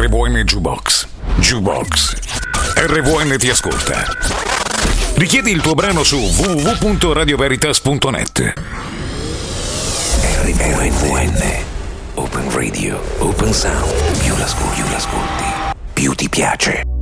RVN Jukebox. Jukebox. RVN ti ascolta. Richiedi il tuo brano su www.radioveritas.net. RVN. Open Radio, Open Sound. Più l'ascolti, più ti piace.